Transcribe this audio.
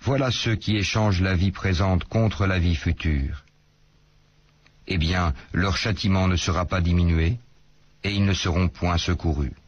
Voilà ceux qui échangent la vie présente contre la vie future. Eh bien, leur châtiment ne sera pas diminué, et ils ne seront point secourus.